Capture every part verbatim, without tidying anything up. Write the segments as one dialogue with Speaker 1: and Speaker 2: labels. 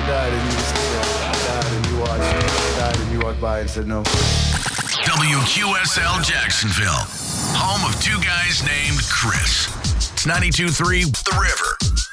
Speaker 1: died and you just died and you watched, died and you walked by and said no.
Speaker 2: W Q S L Jacksonville, home of two guys named Chris. It's ninety-two point three The River.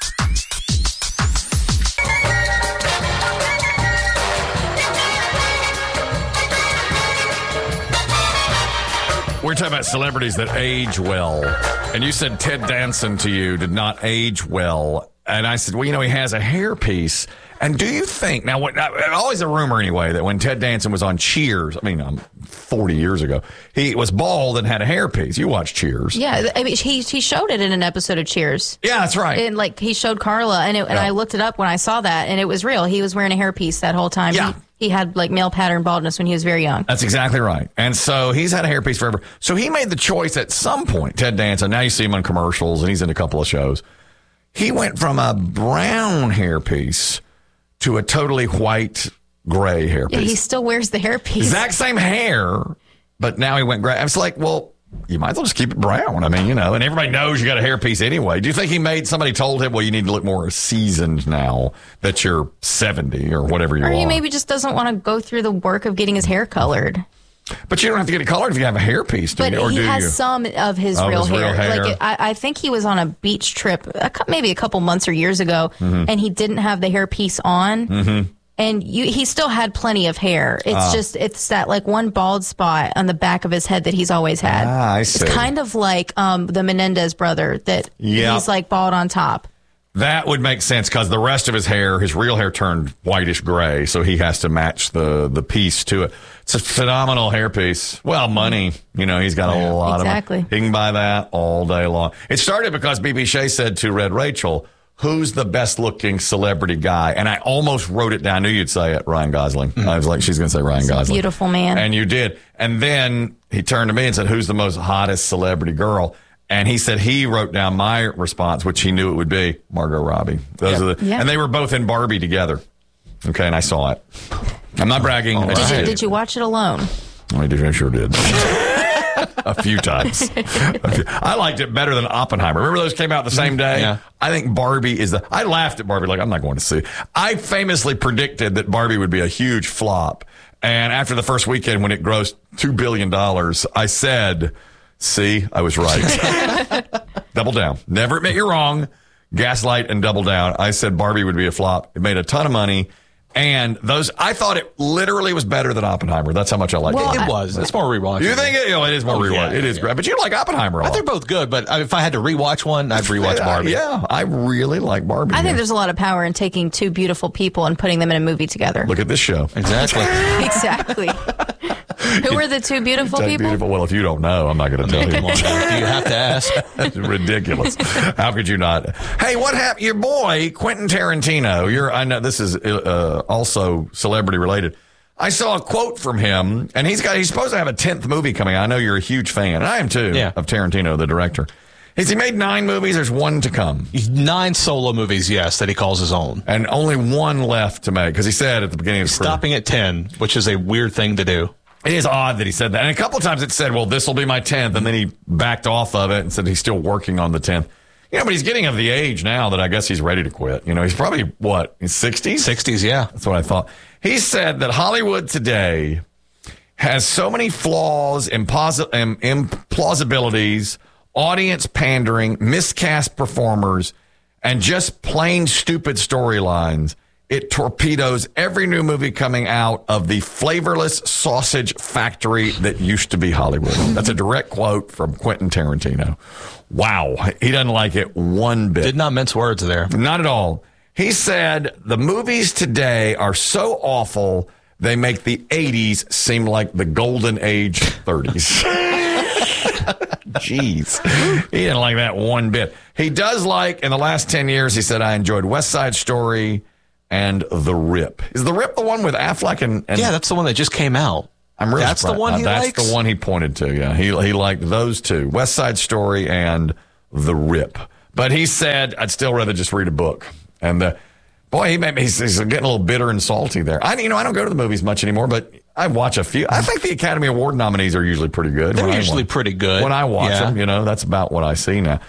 Speaker 3: We're talking about celebrities that age well. And you said Ted Danson to you did not age well. And I said, well, you know, he has a hairpiece. And do you think, now, what, always a rumor anyway, that when Ted Danson was on Cheers, I mean, um, forty years ago, he was bald and had a hairpiece. You watched Cheers.
Speaker 4: Yeah, I mean, he he showed it in an episode of Cheers.
Speaker 3: Yeah, that's right.
Speaker 4: And, like, he showed Carla, and, it, and
Speaker 3: Yeah.
Speaker 4: I looked it up when I saw that, and it was real. He was wearing a hairpiece that whole time.
Speaker 3: Yeah.
Speaker 4: He, he had, like, male pattern baldness when he was very young.
Speaker 3: That's exactly right. And so he's had a hairpiece forever. So he made the choice at some point, Ted Danson, now you see him on commercials, and he's in a couple of shows. He went from a brown hairpiece to a totally white, gray hairpiece.
Speaker 4: Yeah, he still wears the hairpiece.
Speaker 3: Exact same hair, but now he went gray. I was like, well, you might as well just keep it brown. I mean, you know, and everybody knows you got a hairpiece anyway. Do you think he made, somebody told him, well, you need to look more seasoned now that you're seventy or whatever you are?
Speaker 4: Or he maybe just doesn't want to go through the work of getting his hair colored.
Speaker 3: But you don't have to get it colored if you have a hairpiece, do
Speaker 4: But
Speaker 3: you? Or
Speaker 4: he
Speaker 3: do
Speaker 4: has
Speaker 3: you?
Speaker 4: some of his,
Speaker 3: Of
Speaker 4: real,
Speaker 3: his real
Speaker 4: hair.
Speaker 3: hair.
Speaker 4: Like it, I, I think he was on a beach trip, a, cou- maybe a couple months or years ago,
Speaker 3: Mm-hmm.
Speaker 4: and he didn't have the hairpiece on. Mm-hmm. And you, he still had plenty of hair. It's
Speaker 3: Ah.
Speaker 4: just, it's that like one bald spot on the back of his head that he's always had.
Speaker 3: Ah, I see.
Speaker 4: It's kind of like um, the Menendez brother that
Speaker 3: Yeah.
Speaker 4: he's like bald on top.
Speaker 3: That would make sense because the rest of his hair, his real hair turned whitish gray, so he has to match the, the piece to it. It's a phenomenal hairpiece. Well, money. You know, he's got a lot
Speaker 4: Exactly.
Speaker 3: of money. He can buy that all day long. It started because B B Shea said to Red Rachel, who's the best looking celebrity guy? And I almost wrote it down. I knew you'd say it, Ryan Gosling.
Speaker 4: Mm-hmm.
Speaker 3: I was like, she's going to say Ryan Gosling.
Speaker 4: Beautiful man.
Speaker 3: And you did. And then he turned to me and said, who's the most hottest celebrity girl? And he said he wrote down my response, which he knew it would be Margot Robbie. Those
Speaker 4: Yeah.
Speaker 3: are the,
Speaker 4: Yeah.
Speaker 3: And they were both in Barbie together. Okay, and I saw it. I'm not bragging. I
Speaker 4: Did
Speaker 3: just
Speaker 4: you,
Speaker 3: did.
Speaker 4: did you watch it alone?
Speaker 3: I did. I sure did. A few times. A few. I liked it better than Oppenheimer. Remember those came out the same day?
Speaker 5: Yeah.
Speaker 3: I think Barbie is the... I laughed at Barbie like, I'm not going to see. I famously predicted that Barbie would be a huge flop. And after the first weekend when it grossed two billion dollars, I said, see, I was right. Double down. Never admit you're wrong. Gaslight and double down. I said Barbie would be a flop. It made a ton of money. And those, I thought it literally was better than Oppenheimer. That's how much I liked
Speaker 5: Well,
Speaker 3: it.
Speaker 5: it was. It's more rewatchable.
Speaker 3: You think it? You know, it is more
Speaker 5: Oh,
Speaker 3: rewatch.
Speaker 5: yeah,
Speaker 3: it is
Speaker 5: yeah.
Speaker 3: great. But you like Oppenheimer a lot.
Speaker 5: They're both good, but if I had to rewatch one, I'd rewatch Barbie.
Speaker 3: Yeah, I really like Barbie.
Speaker 4: I think
Speaker 3: yeah.
Speaker 4: there's a lot of power in taking two beautiful people and putting them in a movie together.
Speaker 3: Look at this show.
Speaker 5: Exactly.
Speaker 4: Exactly. Who were the two beautiful
Speaker 3: Take
Speaker 4: people?
Speaker 3: beautiful. Well, if you don't know, I'm not going to tell
Speaker 5: Come
Speaker 3: you.
Speaker 5: on, guys. Do you have to ask?
Speaker 3: It's ridiculous. How could you not? Hey, what happened? Your boy Quentin Tarantino. You're. I know this is uh, also celebrity related. I saw a quote from him, and he's got. He's supposed to have a tenth movie coming out. I know you're a huge fan, and I am too.
Speaker 5: Yeah.
Speaker 3: Of Tarantino, the director. Has he made nine movies? There's one to come,
Speaker 5: Nine solo movies, yes, that he calls his own.
Speaker 3: and only one left to make. Because he said at the beginning of his career-
Speaker 5: Stopping at ten, which is a weird thing to do.
Speaker 3: It is odd that he said that. And a couple of times it said, well, this will be my tenth. And then he backed off of it and said he's still working on the tenth. You know, but he's getting of the age now that I guess he's ready to quit. You know, he's probably, what, his sixties?
Speaker 5: sixties, yeah.
Speaker 3: That's what I thought. He said that Hollywood today has so many flaws, impos- um, implausibilities, audience pandering, miscast performers, and just plain stupid storylines. It torpedoes every new movie coming out of the flavorless sausage factory that used to be Hollywood. That's a direct quote from Quentin Tarantino. Wow. He doesn't like it one bit.
Speaker 5: Did not mince words there.
Speaker 3: Not at all. He said the movies today are so awful, they make the eighties seem like the golden age thirties. Jeez. He didn't like that one bit. He does like, in the last ten years, he said, I enjoyed West Side Story and The Rip. Is The Rip the one with Affleck and... and
Speaker 5: Yeah, that's the one that just came out.
Speaker 3: I'm really
Speaker 5: That's the
Speaker 3: surprised.
Speaker 5: one
Speaker 3: Uh,
Speaker 5: he
Speaker 3: that's
Speaker 5: likes?
Speaker 3: the one he pointed to, yeah. He, he liked those two, West Side Story and The Rip. But he said, I'd still rather just read a book. And the... Boy, he made me, he's, he's getting a little bitter and salty there. I, you know, I don't go to the movies much anymore, but I watch a few. I think the Academy Award nominees are usually pretty good.
Speaker 5: They're
Speaker 3: when I
Speaker 5: usually
Speaker 3: watch-
Speaker 5: pretty good.
Speaker 3: When I watch
Speaker 5: Yeah.
Speaker 3: them, you know, that's about what I see now.